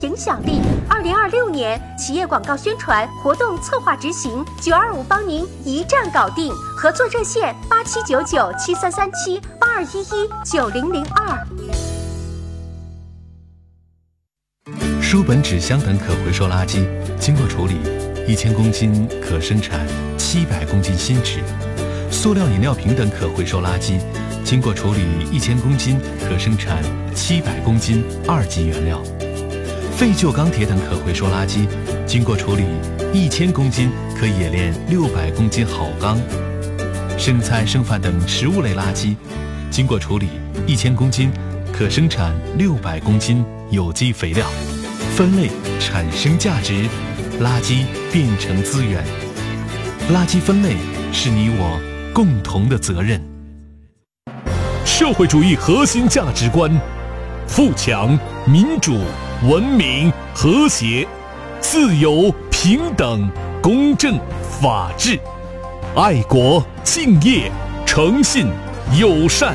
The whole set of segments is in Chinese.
影响力。2026年企业广告宣传活动策划执行，925帮您一站搞定。合作热线8799733782119002。 书本、纸箱等可回收垃圾经过处理，1000公斤可生产700公斤新纸；塑料饮料瓶等可回收垃圾经过处理1000公斤可生产700公斤2级原料；废旧钢铁等可回收垃圾经过处理1000公斤可冶炼600公斤好钢；生菜、剩饭等食物类垃圾经过处理1000公斤可生产600公斤有机肥料。分类产生价值，垃圾变成资源。垃圾分类是你我共同的责任。 社会主义核心价值观：富强、民主、文明、和谐、自由、平等、公正、法治、爱国、敬业、诚信、友善。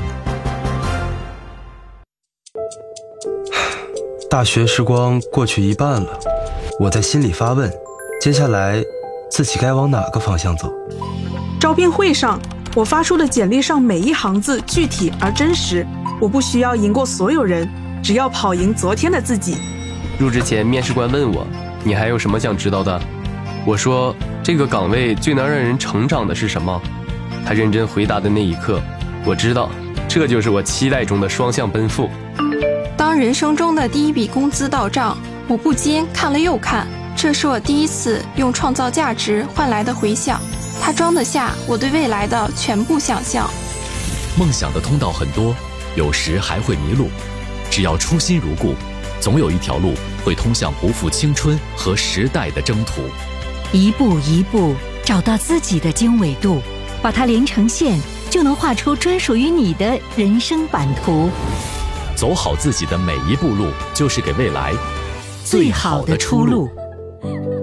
大学时光过去一半了，我在心里发问，接下来自己该往哪个方向走？ 招聘会上，我发出的简历上每一行字具体而真实，我不需要赢过所有人，只要跑赢昨天的自己。 入职前，面试官问我，你还有什么想知道的？我说，这个岗位最能让人成长的是什么？他认真回答的那一刻，我知道，这就是我期待中的双向奔赴。 当人生中的第一笔工资到账，我不禁看了又看，这是我第一次用创造价值换来的回响，它装得下我对未来的全部想象。 梦想的通道很多，有时还会迷路，只要初心如故，总有一条路会通向不负青春和时代的征途。 一步一步找到自己的经纬度，把它连成线，就能画出专属于你的人生版图。 走好自己的每一步路，就是给未来最好的出路。